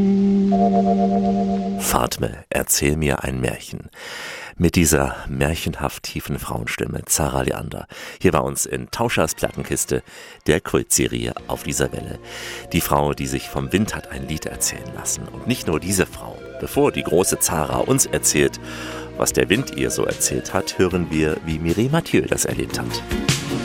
Fatme, erzähl mir ein Märchen. Mit dieser märchenhaft tiefen Frauenstimme, Zara Leander, hier bei uns in Tauschers Plattenkiste, der Kultserie Auf dieser Welle. Die Frau, die sich vom Wind hat ein Lied erzählen lassen. Und nicht nur diese Frau. Bevor die große Zara uns erzählt, was der Wind ihr so erzählt hat, hören wir, wie Mireille Mathieu das erlebt hat.